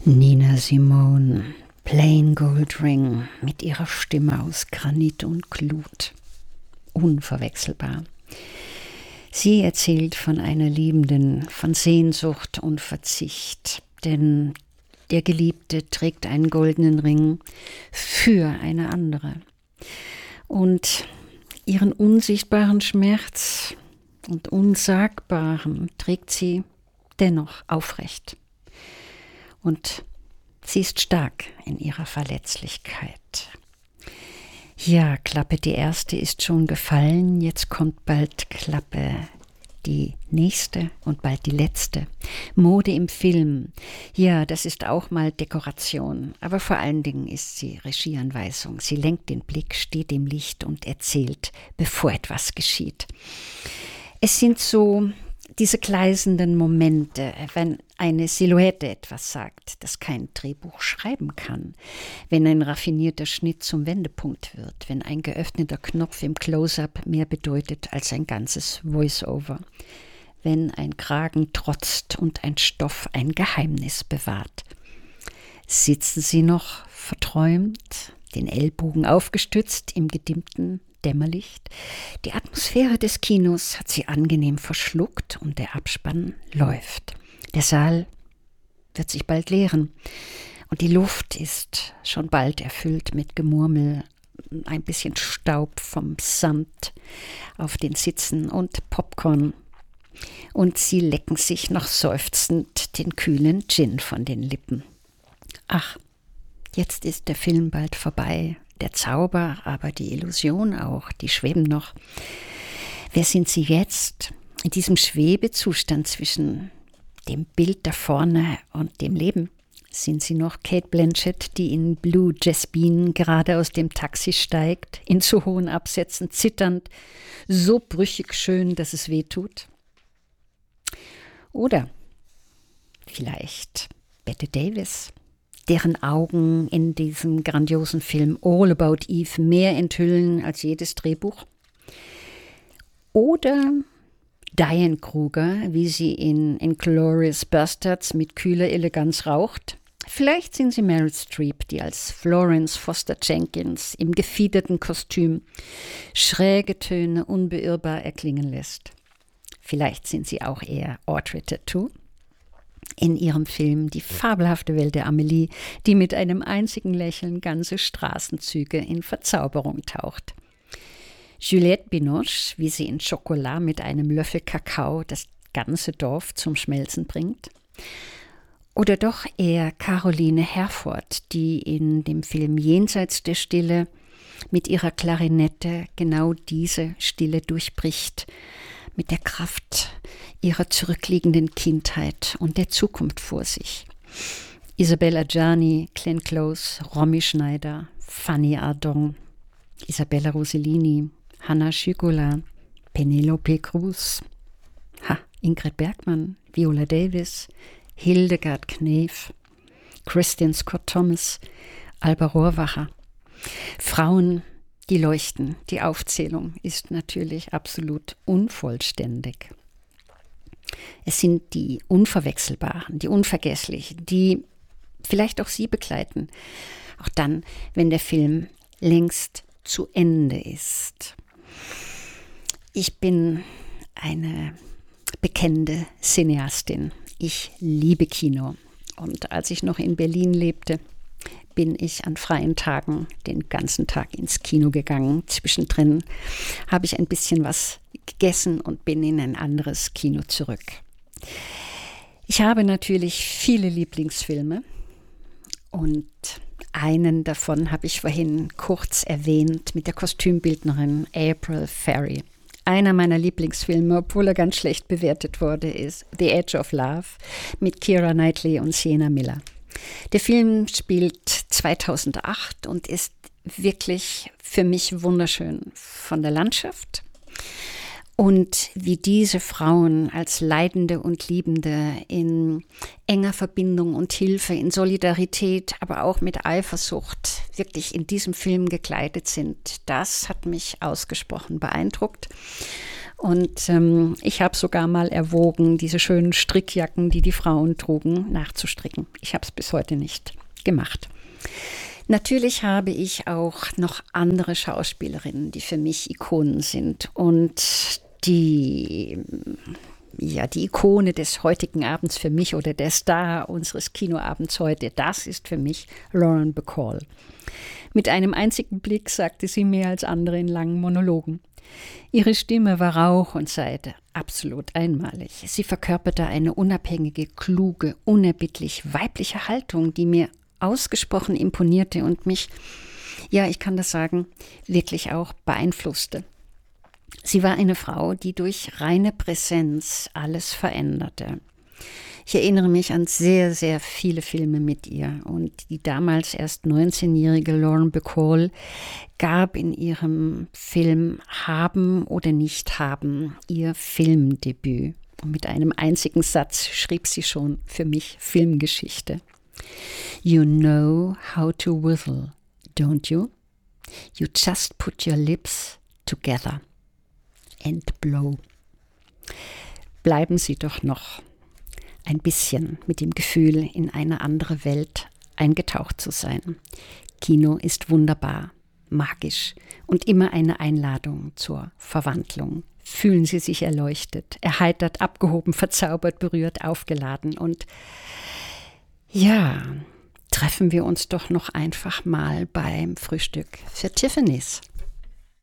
Nina Simone, Plain Gold Ring, mit ihrer Stimme aus Granit und Glut. Unverwechselbar. Sie erzählt von einer Liebenden, von Sehnsucht und Verzicht, denn der Geliebte trägt einen goldenen Ring für eine andere. Und ihren unsichtbaren Schmerz und Unsagbaren trägt sie dennoch aufrecht. Und sie ist stark in ihrer Verletzlichkeit. Ja, Klappe die erste ist schon gefallen, jetzt kommt bald Klappe die nächste und bald die letzte. Mode im Film, ja, das ist auch mal Dekoration, aber vor allen Dingen ist sie Regieanweisung. Sie lenkt den Blick, steht im Licht und erzählt, bevor etwas geschieht. Es sind so diese gleißenden Momente, wenn eine Silhouette etwas sagt, das kein Drehbuch schreiben kann, wenn ein raffinierter Schnitt zum Wendepunkt wird, wenn ein geöffneter Knopf im Close-up mehr bedeutet als ein ganzes Voice-Over, wenn ein Kragen trotzt und ein Stoff ein Geheimnis bewahrt. Sitzen Sie noch verträumt, den Ellbogen aufgestützt im gedimmten Dämmerlicht. Die Atmosphäre des Kinos hat sie angenehm verschluckt und der Abspann läuft. Der Saal wird sich bald leeren und die Luft ist schon bald erfüllt mit Gemurmel, ein bisschen Staub vom Sand auf den Sitzen und Popcorn. Und sie lecken sich noch seufzend den kühlen Gin von den Lippen. Ach, jetzt ist der Film bald vorbei. Der Zauber, aber die Illusion auch, die schweben noch. Wer sind Sie jetzt in diesem Schwebezustand zwischen dem Bild da vorne und dem Leben? Sind Sie noch Cate Blanchett, die in Blue Jasmine gerade aus dem Taxi steigt, in zu hohen Absätzen zitternd, so brüchig schön, dass es weh tut? Oder vielleicht Bette Davis, deren Augen in diesem grandiosen Film All About Eve mehr enthüllen als jedes Drehbuch. Oder Diane Kruger, wie sie in Inglourious Basterds mit kühler Eleganz raucht. Vielleicht sind sie Meryl Streep, die als Florence Foster Jenkins im gefiederten Kostüm schräge Töne unbeirrbar erklingen lässt. Vielleicht sind sie auch eher Audrey Tautou in ihrem Film Die fabelhafte Welt der Amelie, die mit einem einzigen Lächeln ganze Straßenzüge in Verzauberung taucht. Juliette Binoche, wie sie in Chocolat mit einem Löffel Kakao das ganze Dorf zum Schmelzen bringt. Oder doch eher Caroline Herford, die in dem Film Jenseits der Stille mit ihrer Klarinette genau diese Stille durchbricht, mit der Kraft ihrer zurückliegenden Kindheit und der Zukunft vor sich. Isabelle Adjani, Glenn Close, Romy Schneider, Fanny Ardant, Isabella Rossellini, Hanna Schygulla, Penelope Cruz, Ingrid Bergman, Viola Davis, Hildegard Knef, Christian Scott Thomas, Alba Rohrwacher. Frauen, die leuchten. Die Aufzählung ist natürlich absolut unvollständig. Es sind die Unverwechselbaren, die Unvergesslichen, die vielleicht auch Sie begleiten. Auch dann, wenn der Film längst zu Ende ist. Ich bin eine bekennende Cineastin. Ich liebe Kino. Und als ich noch in Berlin lebte, bin ich an freien Tagen den ganzen Tag ins Kino gegangen. Zwischendrin habe ich ein bisschen was gegessen und bin in ein anderes Kino zurück. Ich habe natürlich viele Lieblingsfilme und einen davon habe ich vorhin kurz erwähnt mit der Kostümbildnerin April Ferry. Einer meiner Lieblingsfilme, obwohl er ganz schlecht bewertet wurde, ist The Edge of Love mit Keira Knightley und Sienna Miller. Der Film spielt 2008 und ist wirklich für mich wunderschön von der Landschaft und wie diese Frauen als Leidende und Liebende in enger Verbindung und Hilfe, in Solidarität, aber auch mit Eifersucht wirklich in diesem Film gekleidet sind. Das hat mich ausgesprochen beeindruckt. Und ich habe sogar mal erwogen, diese schönen Strickjacken, die die Frauen trugen, nachzustricken. Ich habe es bis heute nicht gemacht. Natürlich habe ich auch noch andere Schauspielerinnen, die für mich Ikonen sind. Und die Ikone des heutigen Abends für mich oder der Star unseres Kinoabends heute, das ist für mich Lauren Bacall. Mit einem einzigen Blick sagte sie mehr als andere in langen Monologen. Ihre Stimme war Rauch und Seide, absolut einmalig. Sie verkörperte eine unabhängige, kluge, unerbittlich weibliche Haltung, die mir ausgesprochen imponierte und mich, ja, ich kann das sagen, wirklich auch beeinflusste. Sie war eine Frau, die durch reine Präsenz alles veränderte. Ich erinnere mich an sehr, sehr viele Filme mit ihr und die damals erst 19-jährige Lauren Bacall gab in ihrem Film Haben oder nicht haben ihr Filmdebüt. Und mit einem einzigen Satz schrieb sie schon für mich Filmgeschichte. You know how to whistle, don't you? You just put your lips together and blow. Bleiben Sie doch noch ein bisschen mit dem Gefühl, in eine andere Welt eingetaucht zu sein. Kino ist wunderbar, magisch und immer eine Einladung zur Verwandlung. Fühlen Sie sich erleuchtet, erheitert, abgehoben, verzaubert, berührt, aufgeladen und ja, treffen wir uns doch noch einfach mal beim Frühstück für Tiffany's.